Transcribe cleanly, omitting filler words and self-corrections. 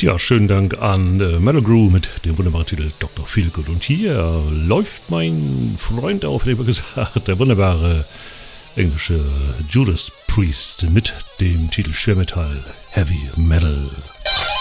Ja, schönen Dank an Metal Gru mit dem wunderbaren Titel Dr. Feelgood. Und hier läuft mein Freund auf, lieber gesagt, der wunderbare englische Judas Priest mit dem Titel Schwermetall Heavy Metal.